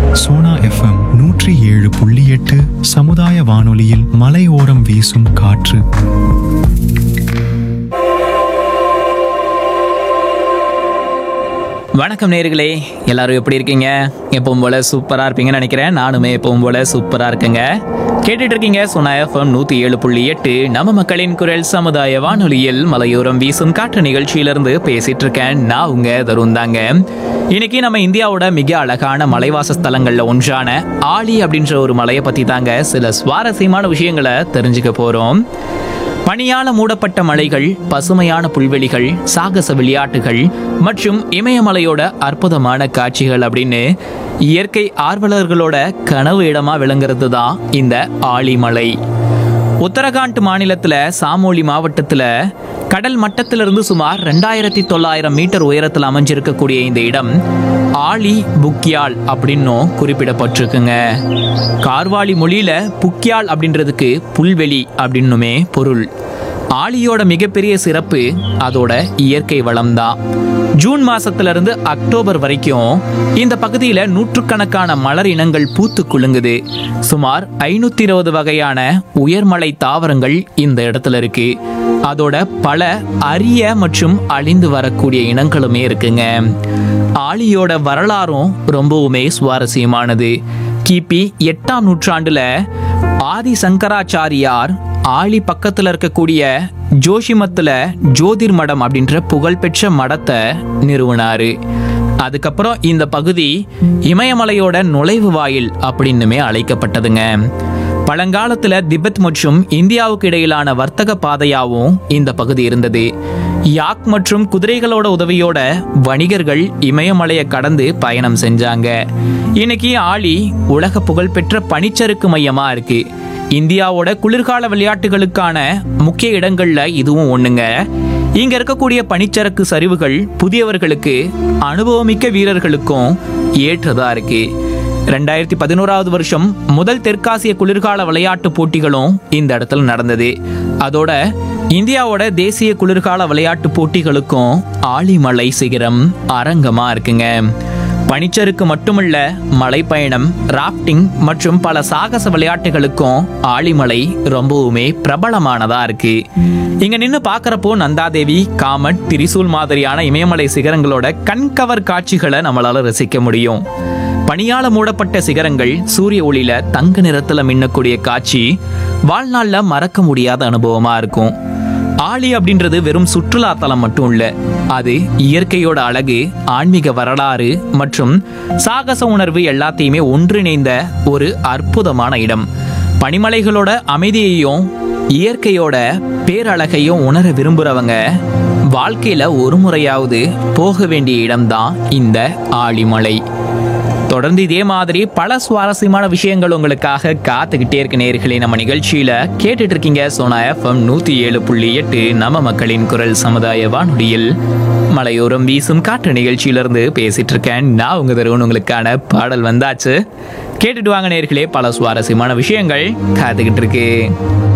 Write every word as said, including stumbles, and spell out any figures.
Sona FM நூற்றி ஏழு புள்ளி எட்டு சமுதாய வானொலியில் மலையோரம் வீசும் காற்று. வணக்கம் நேயர்களே, எல்லாரும் எப்படி இருக்கீங்க? எப்பவும் போல சூப்பரா இருப்பீங்கன்னு நினைக்கிறேன். நானுமே எப்பவும் போல சூப்பரா இருக்கேங்க. கேட்டுட்டு இருக்கீங்க சோனா எஃப்எம் நூத்தி ஏழு புள்ளி எட்டு நம்ம மக்களின் குரல் சமுதாய வானொலியில் மலையோரம் வீசும் காற்று நிகழ்ச்சியிலிருந்து பேசிட்டு இருக்கேன். நான் உங்க தருண் தாங்க. இன்னைக்கு நம்ம இந்தியாவோட மிக அழகான மலைவாச ஸ்தலங்கள்ல ஒன்றான ஆலி அப்படின்ற ஒரு மலையை பத்தி தாங்க சில சுவாரஸ்யமான விஷயங்களை தெரிஞ்சுக்க போறோம். பனியால மூடப்பட்ட மலைகள், பசுமையான புல்வெளிகள், சாகச விளையாட்டுகள் மற்றும் இமயமலையோட அற்புதமான காட்சிகள் அப்படின்னு இயற்கை ஆர்வலர்களோட கனவு இடமா விளங்குறது தான் இந்த ஆலிமலை. உத்தரகாண்ட் மாநிலத்துல சாமோலி மாவட்டத்துல கடல் மட்டத்திலிருந்து சுமார் ரெண்டாயிரத்தி தொள்ளாயிரம் மீட்டர் உயரத்தில் அமைஞ்சிருக்கக்கூடிய இந்த இடம் ஆலி புக்யால் அப்படின்னும் குறிப்பிடப்பட்டிருக்குங்க. கார்வாலி மொழியில புக்யால் அப்படின்றதுக்கு புல்வெளி அப்படின்னுமே பொருள். ஆலியோட மிகப்பெரிய சிறப்பு அதோட இயற்கை வளம் தான். ஜூன் மாசத்துல இருந்து அக்டோபர் வரைக்கும் இந்த பகுதியில நூற்றுக்கணக்கான மலர் இனங்கள் பூத்து குலுங்குது. சுமார் ஐநூத்தி இருபது வகையான உயர்மலை தாவரங்கள் இந்த இடத்துல இருக்கு. அதோட பல அரிய மற்றும் அழிந்து வரக்கூடிய இனங்களுமே இருக்குங்க. ஆலியோட வரலாறும் ரொம்பவுமே சுவாரஸ்யமானது. கிபி எட்டாம் நூற்றாண்டுல ஆதி சங்கராச்சாரியார் ஆலி பக்கத்துல இருக்கக்கூடிய ஜோஷிமத்துல ஜோதிர் மடம் அப்படின்ற புகழ்பெற்ற மடத்தை நிறுவனாரு. அதுக்கப்புறம் இந்த பகுதி இமயமலையோட நுழைவு வாயில் அப்படின்னுமே அழைக்கப்பட்டதுங்க. பழங்காலத்துல திபெத் மற்றும் இந்தியாவுக்கு இடையிலான வர்த்தக பாதையாவும் இந்த பகுதி இருந்தது. யாக் மற்றும் குதிரைகளோட உதவியோட வணிகர்கள் இமயமலையை கடந்து பயணம் செஞ்சாங்க. இன்னைக்கு ஆலி உலக புகழ்பெற்ற பனிச்சறுக்கு மையமா இருக்கு. இந்தியாவோட குளிர்கால விளையாட்டுகளுக்கான முக்கிய இடங்கள்ல இதுவும் ஒண்ணுங்க. இங்க இருக்கக்கூடிய பனிச்சறுக்கு சரிவுகள் புதியவர்களுக்கு, அனுபவமிக்க வீரர்களுக்கும் ஏற்றதா இருக்கு. ரெண்டாயிரத்தி பதினோராவது வருஷம் முதல் தெற்காசிய குளிர்கால விளையாட்டு போட்டிகளும் இந்த இடத்துல நடந்தது. அதோட இந்தியாவோட தேசிய குளிர்கால விளையாட்டு போட்டிகளுக்கும் ஆலிமலை சிகரம் அரங்கமா இருக்குங்க. பனிச்சறுக்கு மட்டுமல்ல, மலைப்பயணம், ராப்டிங் மற்றும் பல சாகச விளையாட்டுகளுக்கும் ஆலிமலை ரொம்பவுமே பிரபலமானதா இருக்கு. இங்க நின்று பாக்குறப்போ நந்தாதேவி, காமட், திரிசூல் மாதிரியான இமயமலை சிகரங்களோட கண்கவர் காட்சிகளை நம்மளால ரசிக்க முடியும். பனியால மூடப்பட்ட சிகரங்கள் சூரிய ஒளியில தங்க நிறத்துல மின்னக்கூடிய காட்சி வாழ்நாள்ல மறக்க முடியாத அனுபவமா இருக்கும். ஆலி அப்படின்றது வெறும் சுற்றுலா தலம் மட்டும் இல்ல, அது இயற்கையோட அழகு, ஆன்மீக வரலாறு மற்றும் சாகச உணர்வு எல்லாத்தையுமே ஒன்றிணைந்த ஒரு அற்புதமான இடம். பனிமலைகளோட அமைதியையும் இயற்கையோட பேரழகையும் உணர விரும்புறவங்க வாழ்க்கையில ஒரு முறையாவது போக வேண்டிய இடம்தான் இந்த ஆலிமலை. தொடர்ந்து இதே மாதிரி பல சுவாரஸ்யமான விஷயங்கள் உங்களுக்காக காத்துக்கிட்டே இருக்க நேயர்களே. நம்ம நிகழ்ச்சியில கேட்டுட்டு இருக்கீங்க சோனா எஃப்எம் நூத்தி ஏழு புள்ளி எட்டு நம்ம மக்களின் குரல் சமுதாய வானொலியில் மலையோரம் வீசும் காற்று நிகழ்ச்சியிலிருந்து பேசிட்டு இருக்கேன். நான் உங்க தருவன். உங்களுக்கான பாடல் வந்தாச்சு, கேட்டுட்டு வாங்க நேயர்களே. பல சுவாரஸ்யமான விஷயங்கள் காத்துக்கிட்டு இருக்கு.